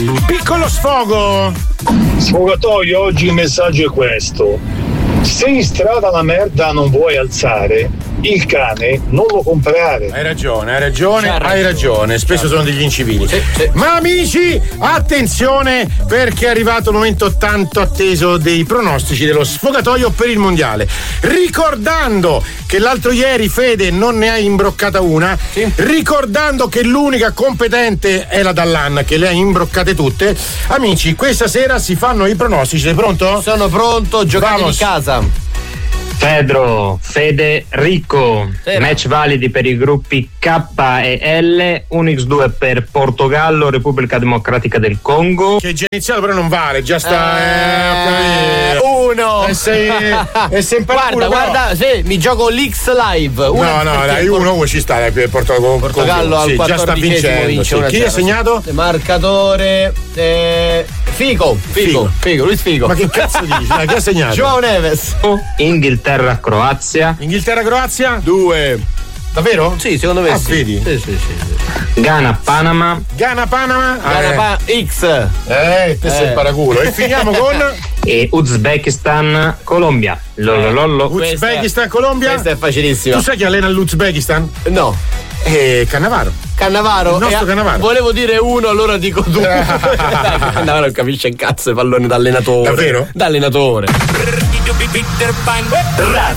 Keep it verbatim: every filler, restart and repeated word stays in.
Piccolo sfogo. Sfogatoio, oggi il messaggio è questo: se in strada la merda non vuoi alzare, il cane non lo comprare. Hai ragione, hai ragione, C'ha hai ragione. Spesso sono degli incivili. Sì, sì. Ma amici, attenzione, perché è arrivato il momento tanto atteso dei pronostici dello sfogatoio per il mondiale. Ricordando che l'altro ieri Fede non ne ha imbroccata una, sì. Ricordando che l'unica competente è la Dallan, che le ha imbroccate tutte. Amici, questa sera si fanno i pronostici. Sei pronto? Sono pronto, giocate Vamos. di casa. Pedro, Fede, Ricco, Sera. Match validi per i gruppi K e L, uno per due per Portogallo, Repubblica Democratica del Congo. Che è già iniziato, però non vale, già sta. Eh, Eh, uno. E sei, e sei in Guarda, paraculo, guarda, però. sì, mi gioco l'X live. No, no, dai, uno, uno ci sta, dai, per Portogallo. Portogallo al sì, già sta quattordicesimo vincendo. vince Sì. uno a Chi zero. ha segnato? Marcatore eh, Figo, Figo, Figo. Figo, Luis Figo. Ma che cazzo dici? Dai, chi ha segnato? Joao Neves. Inghilterra, Croazia. Inghilterra, Croazia? Due. Davvero? Sì, secondo me Ah, sì. vedi? Sì, sì, sì. Ghana, Panama. Ghana, Panama? Ghana, eh. pa- X. Eh, te sei il paraculo. E finiamo con E Uzbekistan, Colombia. Lololollo. Uzbekistan, Colombia. Questa è facilissima. Tu sai chi allena l'Uzbekistan? No. Eh, Cannavaro. Cannavaro. Il nostro E- Cannavaro. Volevo dire uno, allora dico due. Dai, Cannavaro non capisce un cazzo i palloni da allenatore. Davvero? Da allenatore.